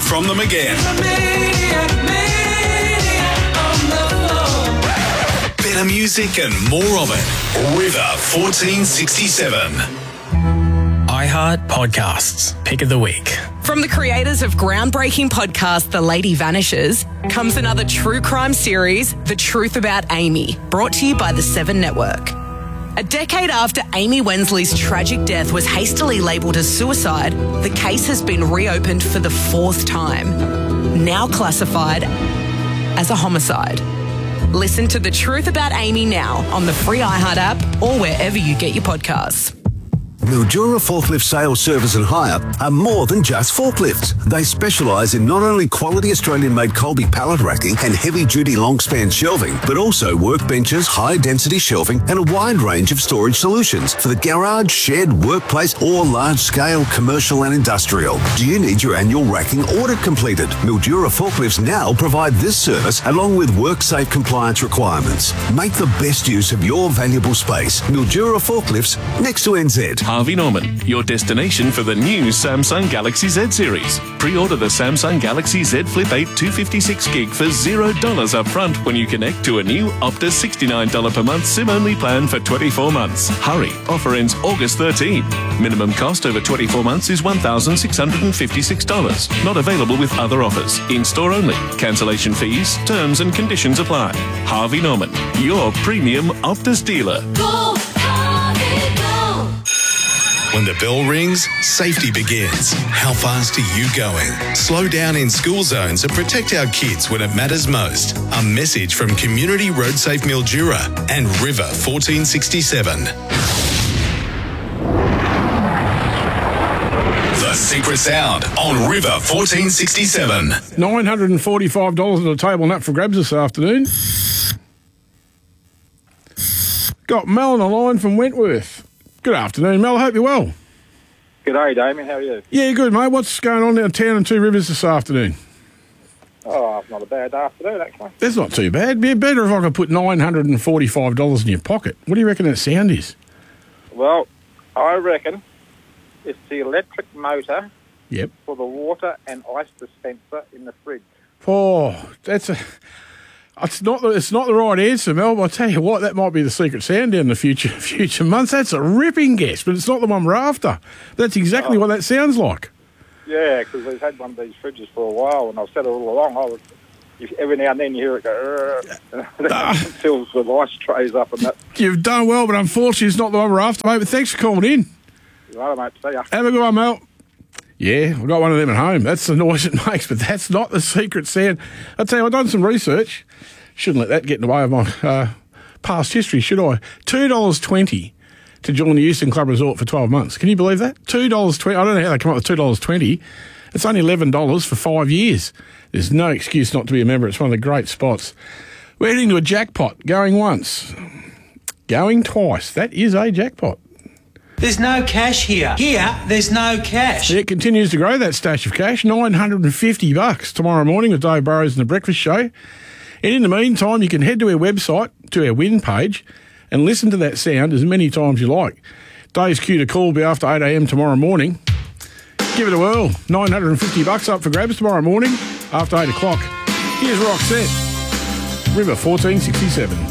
from them again. Better music and more of it. River 1467. iHeart Podcasts, Pick of the Week. From the creators of groundbreaking podcast The Lady Vanishes comes another true crime series, The Truth About Amy, brought to you by the Seven Network. A decade after Amy Wensley's tragic death was hastily labelled as suicide, the case has been reopened for the fourth time, now classified as a homicide. Listen to The Truth About Amy now on the free iHeart app or wherever you get your podcasts. Mildura Forklift Sales, Service and Hire are more than just forklifts. They specialise in not only quality Australian-made Colby pallet racking and heavy-duty long-span shelving, but also workbenches, high-density shelving and a wide range of storage solutions for the garage, shed, workplace or large-scale commercial and industrial. Do you need your annual racking audit completed? Mildura Forklifts now provide this service along with WorkSafe compliance requirements. Make the best use of your valuable space. Mildura Forklifts, next to NZ. Harvey Norman, your destination for the new Samsung Galaxy Z series. Pre-order the Samsung Galaxy Z Flip 8 256 gig for $0 up front when you connect to a new Optus $69 per month SIM-only plan for 24 months. Hurry, offer ends August 13. Minimum cost over 24 months is $1,656. Not available with other offers. In-store only. Cancellation fees, terms and conditions apply. Harvey Norman, your premium Optus dealer. Go, Harvey, go. When the bell rings, safety begins. How fast are you going? Slow down in school zones and protect our kids when it matters most. A message from Community Road Safe Mildura and River 1467. The Secret Sound on River 1467. $945 at the table nut for grabs this afternoon. Got Mel on the line from Wentworth. Good afternoon, Mel. I hope you're well. G'day, Damien. How are you? Yeah, good, mate. What's going on downtown in Two Rivers this afternoon? Oh, not a bad afternoon, actually. That's not too bad. It'd be better if I could put $945 in your pocket. What do you reckon that sound is? Well, I reckon it's the electric motor Yep. for the water and ice dispenser in the fridge. Oh, it's not the right answer, Mel, but I'll tell you what, that might be the secret sound in the future months. That's a ripping guess, but it's not the one we're after. That's exactly what that sounds like. Yeah, because we've had one of these fridges for a while, and I've said it all along. Every now and then you hear it go, and fills with ice trays up and that. You've done well, but unfortunately it's not the one we're after, mate. But thanks for calling in. Right, mate. See ya. Have a good one, Mel. Yeah, I've got one of them at home. That's the noise it makes, but that's not the secret sound. I'll tell you, I've done some research. Shouldn't let that get in the way of my past history, should I? $2.20 to join the Euston Club Resort for 12 months. Can you believe that? $2.20. I don't know how they come up with $2.20. It's only $11 for 5 years. There's no excuse not to be a member. It's one of the great spots. We're heading to a jackpot. Going once. Going twice. That is a jackpot. There's no cash here. Here, there's no cash. It continues to grow, that stash of cash. $950 tomorrow morning with Dave Burrows and The Breakfast Show. And in the meantime, you can head to our website, to our win page, and listen to that sound as many times you like. Dave's cue to call will be after 8 a.m. tomorrow morning. Give it a whirl. $950 up for grabs tomorrow morning after 8 o'clock. Here's Roxette. River 1467.